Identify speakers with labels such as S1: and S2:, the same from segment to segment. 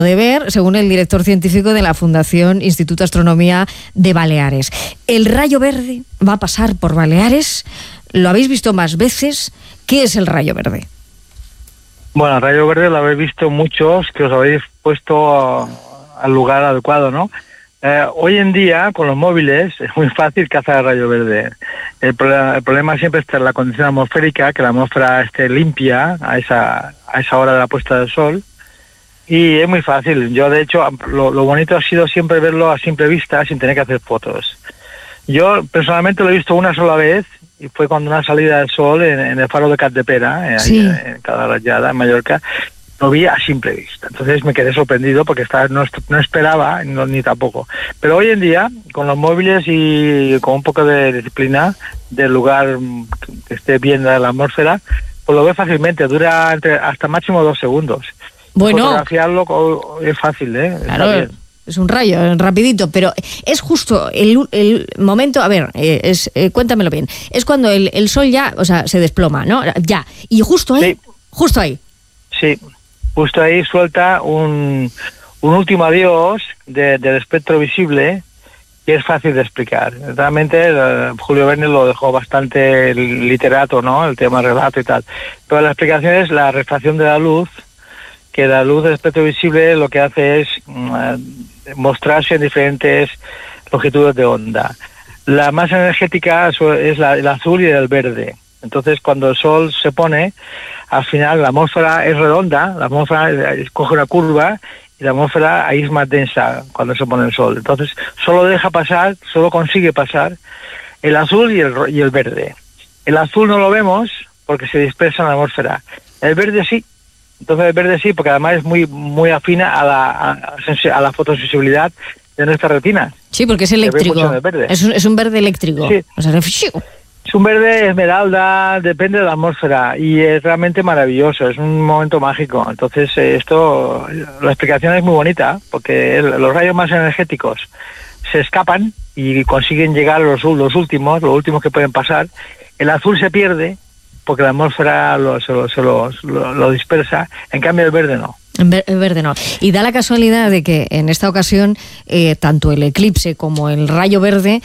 S1: de ver, según el director científico de la Fundación Instituto de Astronomía de Baleares. El rayo verde va a pasar por Baleares. Lo habéis visto más veces. ¿Qué es el rayo verde?
S2: Bueno, el rayo verde lo habéis visto muchos, que os habéis puesto al lugar adecuado, ¿no? Hoy en día, con los móviles, es muy fácil cazar el rayo verde. El problema siempre está en la condición atmosférica, que la atmósfera esté limpia a esa hora de la puesta del sol. Y es muy fácil. Yo, de hecho, lo bonito ha sido siempre verlo a simple vista, sin tener que hacer fotos. Yo, personalmente, lo he visto una sola vez, y fue cuando una salida del sol en el faro de Capdepera,
S1: sí,
S2: en Calarallada, en Mallorca. Lo vi a simple vista. Entonces me quedé sorprendido porque no esperaba, ni tampoco. Pero hoy en día, con los móviles y con un poco de disciplina del lugar que esté bien la atmósfera, pues lo ves fácilmente. Dura hasta máximo 2 segundos.
S1: Bueno,
S2: fotografiarlo es fácil, ¿eh?
S1: Claro, es un rayo, rapidito, pero es justo el momento, a ver, cuéntamelo bien, es cuando el sol ya, o sea, se desploma, ¿no? Ya, y justo ahí,
S2: sí.
S1: Justo ahí.
S2: Sí, justo ahí suelta un último adiós del espectro visible, que es fácil de explicar. Realmente Julio Verne lo dejó bastante literato, ¿no? El tema relato y tal. Pero la explicación es la refracción de la luz, que la luz del espectro visible lo que hace es mostrarse en diferentes longitudes de onda. La más energética es el azul y el verde. Entonces, cuando el sol se pone, al final la atmósfera es redonda, la atmósfera coge una curva y la atmósfera ahí es más densa cuando se pone el sol. Entonces, solo consigue pasar el azul y el verde. El azul no lo vemos porque se dispersa en la atmósfera. El verde sí. Entonces el verde sí, porque además es muy afina a la fotosensibilidad de nuestra retina.
S1: Sí, porque es eléctrico. Es un verde eléctrico. Sí. O sea,
S2: es un verde esmeralda, depende de la atmósfera, y es realmente maravilloso, es un momento mágico. Entonces la explicación es muy bonita, porque los rayos más energéticos se escapan y consiguen llegar a los últimos que pueden pasar. El azul se pierde, porque la atmósfera lo dispersa, en cambio el verde no.
S1: El verde no. Y da la casualidad de que en esta ocasión tanto el eclipse como el rayo verde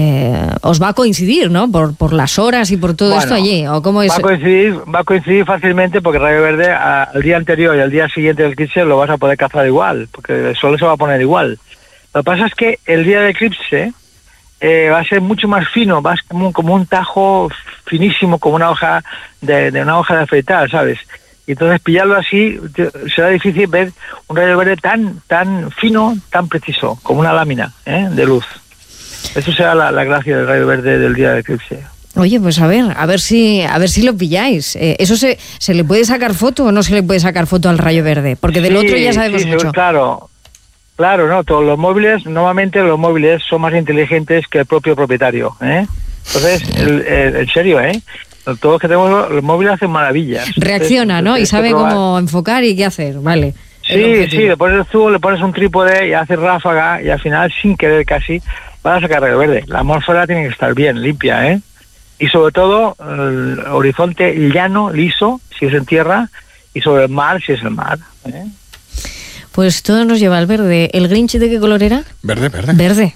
S1: os va a coincidir, ¿no? Por las horas y por todo esto allí. ¿O cómo es?
S2: Va a coincidir fácilmente, porque el rayo verde al día anterior y al día siguiente del eclipse lo vas a poder cazar igual, porque el sol se va a poner igual. Lo que pasa es que el día del eclipse va a ser mucho más fino, va a ser como un tajo finísimo, como una hoja de afeitar, ¿sabes? Y entonces pillarlo así será difícil ver un rayo verde tan fino, tan preciso, como una lámina de luz. Eso será la gracia del rayo verde del día del eclipse.
S1: Oye, pues a ver si lo pilláis. ¿Eso se le puede sacar foto o no se le puede sacar foto al rayo verde? Porque del otro ya sabemos mucho.
S2: Claro, no, normalmente los móviles son más inteligentes que el propio propietario, ¿eh? Entonces, en serio, todos los que tenemos los móviles hacen maravillas.
S1: Reacciona, ¿no? Y sabe cómo enfocar y qué hacer, vale.
S2: Sí, le pones un trípode y haces ráfaga y al final, sin querer casi, vas a sacar rayo verde. La atmósfera tiene que estar bien, limpia, ¿eh? Y sobre todo, el horizonte llano, liso, si es en tierra, y sobre el mar, si es el mar, ¿eh?
S1: Pues todo nos lleva al verde. ¿El Grinch de qué color era?
S3: Verde.
S1: Verde,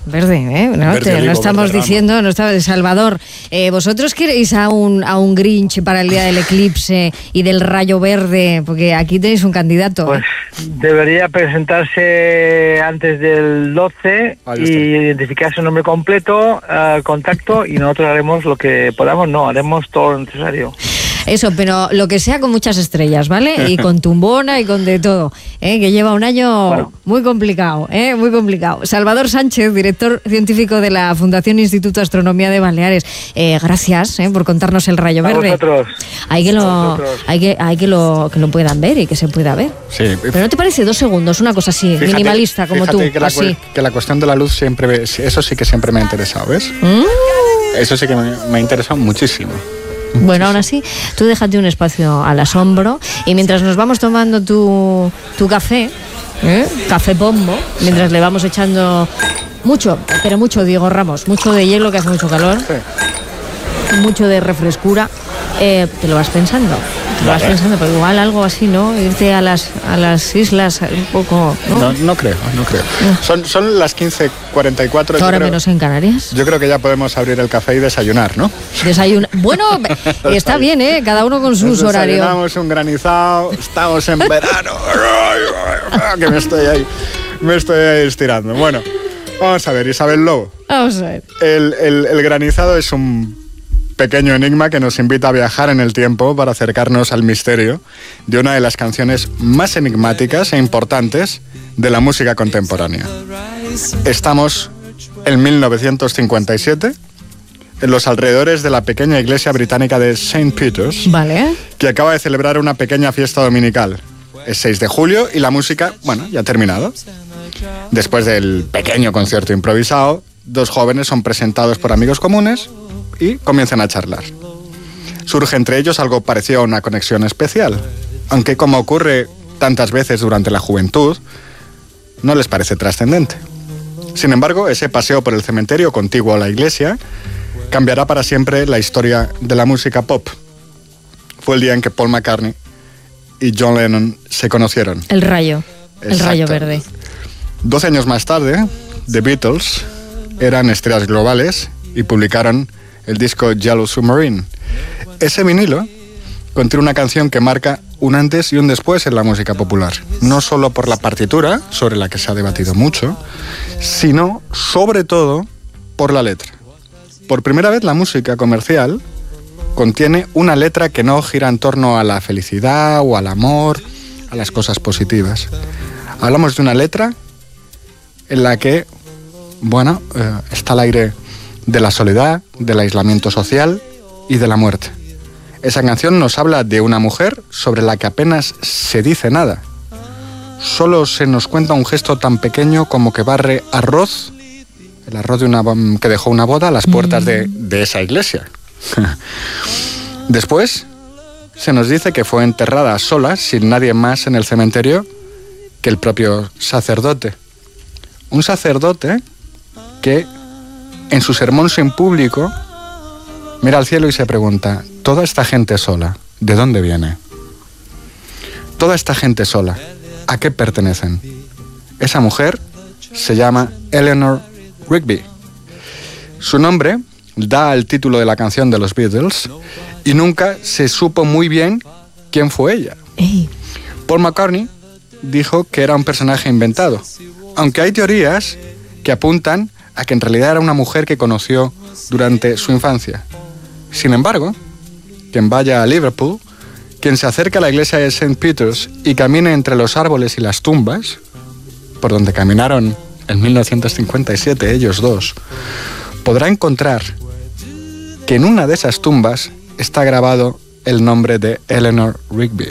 S1: no estamos diciendo, no está Salvador. ¿Vosotros queréis a un Grinch para el día del eclipse y del rayo verde? Porque aquí tenéis un candidato.
S2: Pues debería presentarse antes del 12 y identificar su nombre completo, contacto, y nosotros haremos lo que podamos. No, haremos todo lo necesario.
S1: Eso, pero lo que sea con muchas estrellas, ¿vale? Y con tumbona y con de todo, que lleva un año muy complicado, muy complicado. Salvador Sánchez, director científico de la Fundación Instituto de Astronomía de Baleares. Gracias por contarnos el rayo verde.
S2: Vosotros.
S1: Hay que lo puedan ver y que se pueda ver.
S3: Sí.
S1: Pero ¿no te parece 2 segundos? Una cosa así, minimalista como tú.
S3: Que la cuestión de la luz siempre, eso sí que siempre me ha interesado, ¿ves? Eso sí que me ha interesado muchísimo.
S1: Bueno, aún así, tú déjate un espacio al asombro y mientras nos vamos tomando tu café, café pombo, mientras le vamos echando mucho, Diego Ramos, mucho de hielo que hace mucho calor, mucho de refrescura, Te lo vas pensando. Pero igual algo así, ¿no? Irte a las islas un poco, ¿no?
S3: No creo. Son las 15:44.
S1: Ahora menos en Canarias.
S3: Yo creo que ya podemos abrir el café y desayunar, ¿no?
S1: Bueno, está bien, ¿eh? Cada uno con sus horarios.
S3: Desayunamos un granizado, estamos en verano. Que me estoy ahí estirando. Bueno, vamos a ver, Isabel Lobo.
S1: Vamos a ver.
S3: El granizado es un pequeño enigma que nos invita a viajar en el tiempo para acercarnos al misterio de una de las canciones más enigmáticas e importantes de la música contemporánea. Estamos en 1957, en los alrededores de la pequeña iglesia británica de St. Peter's,
S1: vale,
S3: que acaba de celebrar una pequeña fiesta dominical. Es 6 de julio y la música, ya ha terminado. Después del pequeño concierto improvisado, 2 jóvenes son presentados por amigos comunes y comienzan a charlar. Surge entre ellos algo parecido a una conexión especial, aunque como ocurre tantas veces durante la juventud, no les parece trascendente. Sin embargo, ese paseo por el cementerio contiguo a la iglesia cambiará para siempre la historia de la música pop. Fue el día en que Paul McCartney y John Lennon se conocieron.
S1: El rayo verde.
S3: 12 años más tarde, The Beatles eran estrellas globales y publicaron el disco Yellow Submarine. Ese vinilo contiene una canción que marca un antes y un después en la música popular, no solo por la partitura, sobre la que se ha debatido mucho, sino sobre todo por la letra. Por primera vez la música comercial contiene una letra que no gira en torno a la felicidad o al amor, a las cosas positivas. Hablamos de una letra en la que, está al aire de la soledad, del aislamiento social y de la muerte. Esa canción nos habla de una mujer sobre la que apenas se dice nada. Solo se nos cuenta un gesto tan pequeño como que barre arroz, el arroz que dejó una boda a las puertas de esa iglesia. Después se nos dice que fue enterrada sola, sin nadie más en el cementerio que el propio sacerdote. Un sacerdote que en su sermón sin público mira al cielo y se pregunta: toda esta gente sola, ¿de dónde viene? Toda esta gente sola, ¿a qué pertenecen? Esa mujer se llama Eleanor Rigby. Su nombre da el título de la canción de los Beatles y nunca se supo muy bien quién fue ella. Paul McCartney dijo que era un personaje inventado, aunque hay teorías que apuntan a que en realidad era una mujer que conoció durante su infancia. Sin embargo, quien vaya a Liverpool, quien se acerque a la iglesia de St. Peter's y camine entre los árboles y las tumbas, por donde caminaron en 1957 ellos dos, podrá encontrar que en una de esas tumbas está grabado el nombre de Eleanor Rigby,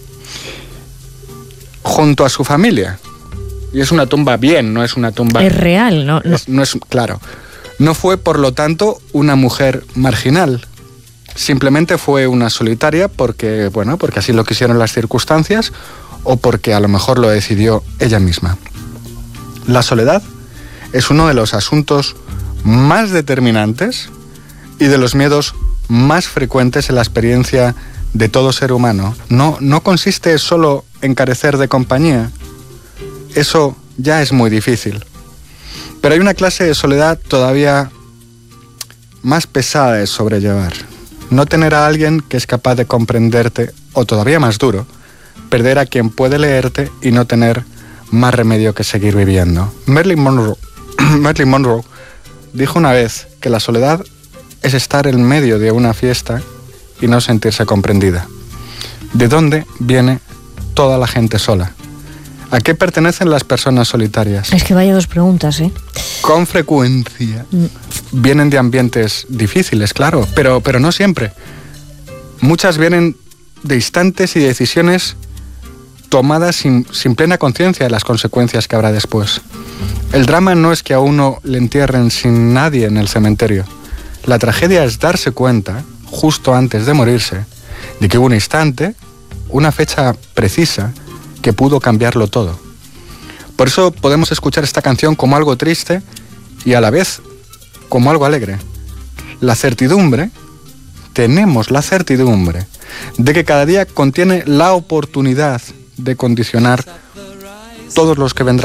S3: junto a su familia. Y es una tumba bien, no es una tumba...
S1: Es real, ¿no?
S3: No es, claro. No fue, por lo tanto, una mujer marginal. Simplemente fue una solitaria porque así lo quisieron las circunstancias o porque a lo mejor lo decidió ella misma. La soledad es uno de los asuntos más determinantes y de los miedos más frecuentes en la experiencia de todo ser humano. No consiste solo en carecer de compañía. Eso ya es muy difícil. Pero hay una clase de soledad todavía más pesada de sobrellevar. No tener a alguien que es capaz de comprenderte, o todavía más duro, perder a quien puede leerte y no tener más remedio que seguir viviendo. Marilyn Monroe dijo una vez que la soledad es estar en medio de una fiesta y no sentirse comprendida. ¿De dónde viene toda la gente sola? ¿A qué pertenecen las personas solitarias?
S1: Es que vaya dos preguntas, ¿eh?
S3: Con frecuencia vienen de ambientes difíciles, claro, pero no siempre. Muchas vienen de instantes y decisiones tomadas sin plena conciencia de las consecuencias que habrá después. El drama no es que a uno le entierren sin nadie en el cementerio. La tragedia es darse cuenta, justo antes de morirse, de que hubo un instante, una fecha precisa, que pudo cambiarlo todo. Por eso podemos escuchar esta canción como algo triste y a la vez como algo alegre. La certidumbre tenemos la certidumbre de que cada día contiene la oportunidad de condicionar todos los que vendrán